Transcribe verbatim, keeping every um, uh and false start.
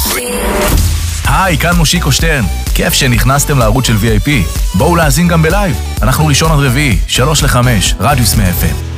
היי, כאן מושיקו שטרן. כיף שנכנסתם לערוץ של וי איי פי. בואו להאזין גם בלייב. אנחנו ראשון עד רביעי, שלוש לחמש, רדיוס מאה אף אם.